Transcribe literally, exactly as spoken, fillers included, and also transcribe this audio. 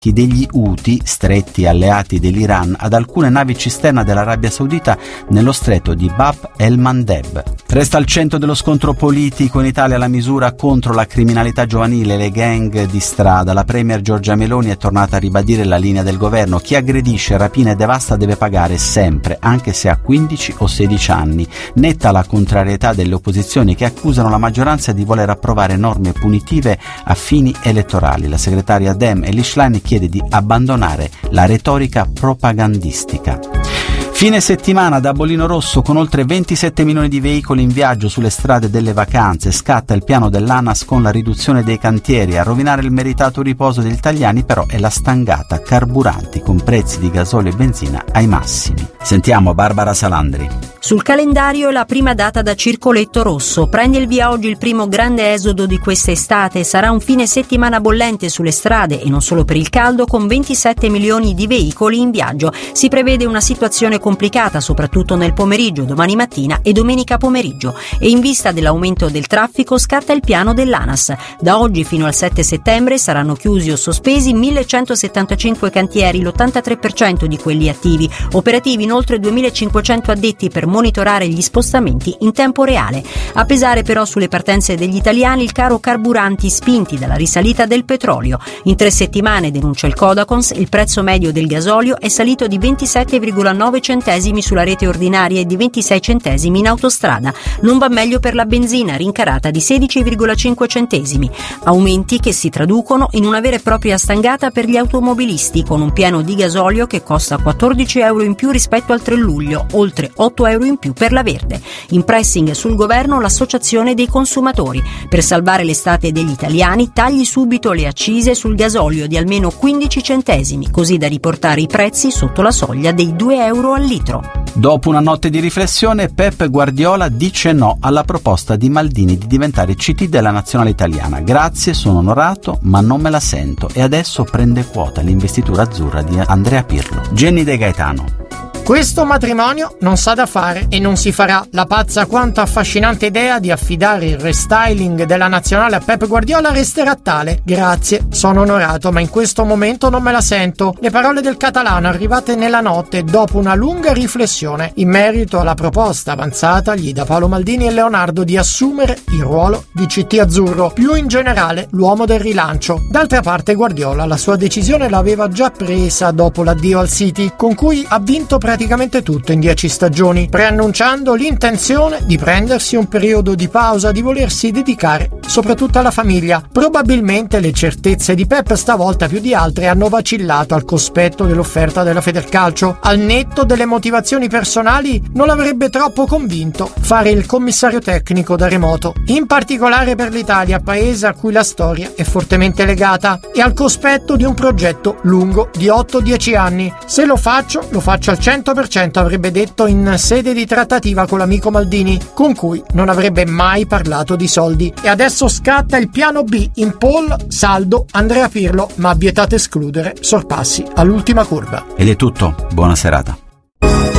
degli Houthi, stretti alleati dell'Iran, ad alcune navi cisterna dell'Arabia Saudita nello stretto di Bab el-Mandeb. Resta al centro dello scontro politico in Italia la misura contro la criminalità giovanile e le gang di strada. La premier Giorgia Meloni è tornata a ribadire la linea del governo: chi aggredisce, rapina e devasta deve pagare sempre, anche se ha quindici o sedici anni. Netta la contrarietà delle opposizioni che accusano la maggioranza di voler approvare norme punitive a fini elettorali. La segretaria Dem Elishlan chiede di abbandonare la retorica propagandistica. Fine settimana da Bollino Rosso, con oltre ventisette milioni di veicoli in viaggio sulle strade delle vacanze. Scatta il piano dell'ANAS con la riduzione dei cantieri. A rovinare il meritato riposo degli italiani però è la stangata carburanti, con prezzi di gasolio e benzina ai massimi. Sentiamo Barbara Salandri. Sul calendario è la prima data da Circoletto Rosso. Prende il via oggi il primo grande esodo di quest'estate. Sarà un fine settimana bollente sulle strade, e non solo per il caldo, con ventisette milioni di veicoli in viaggio. Si prevede una situazione complicata soprattutto nel pomeriggio, domani mattina e domenica pomeriggio, e in vista dell'aumento del traffico scatta il piano dell'ANAS. Da oggi fino al sette settembre saranno chiusi o sospesi millecentosettantacinque cantieri, l'ottantatré per cento di quelli attivi, operativi inoltre duemilacinquecento addetti per monitorare gli spostamenti in tempo reale. A pesare però sulle partenze degli italiani il caro carburanti, spinti dalla risalita del petrolio. In tre settimane, denuncia il Codacons, il prezzo medio del gasolio è salito di ventisette virgola nove centesimi sulla rete ordinaria e di ventisei centesimi in autostrada. Non va meglio per la benzina, rincarata di sedici virgola cinque centesimi. Aumenti che si traducono in una vera e propria stangata per gli automobilisti, con un pieno di gasolio che costa quattordici euro in più rispetto al tre luglio, oltre otto euro in più per la verde. In pressing sul governo l'associazione dei consumatori. Per salvare l'estate degli italiani, tagli subito le accise sul gasolio di almeno quindici centesimi, così da riportare i prezzi sotto la soglia dei due euro al litro. Dopo una notte di riflessione, Pep Guardiola dice no alla proposta di Maldini di diventare C T della nazionale italiana. Grazie, sono onorato, ma non me la sento. E adesso prende quota l'investitura azzurra di Andrea Pirlo. Jenny De Gaetano. Questo matrimonio non sa da fare e non si farà. La pazza quanto affascinante idea di affidare il restyling della nazionale a Pep Guardiola resterà tale. Grazie, sono onorato, ma in questo momento non me la sento. Le parole del catalano arrivate nella notte dopo una lunga riflessione in merito alla proposta avanzatagli da Paolo Maldini e Leonardo di assumere il ruolo di C T azzurro, più in generale l'uomo del rilancio. D'altra parte Guardiola la sua decisione l'aveva già presa dopo l'addio al City, con cui ha vinto praticamente tutto in dieci stagioni, preannunciando l'intenzione di prendersi un periodo di pausa, di volersi dedicare soprattutto alla famiglia. Probabilmente le certezze di Pep stavolta più di altre hanno vacillato al cospetto dell'offerta della Federcalcio. Al netto delle motivazioni personali non l'avrebbe troppo convinto fare il commissario tecnico da remoto, in particolare per l'Italia, paese a cui la storia è fortemente legata, e al cospetto di un progetto lungo di otto dieci anni. Se lo faccio, lo faccio al cento per cento, avrebbe detto in sede di trattativa con l'amico Maldini, con cui non avrebbe mai parlato di soldi. E adesso scatta il piano B in pole, saldo Andrea Pirlo, ma vietato escludere sorpassi all'ultima curva. Ed è tutto, buona serata.